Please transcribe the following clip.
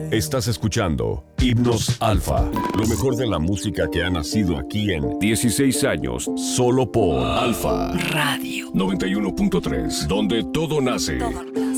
Estás escuchando Himnos Alfa, lo mejor de la música que ha nacido aquí en 16 años, solo por Alfa Radio 91.3, donde todo nace.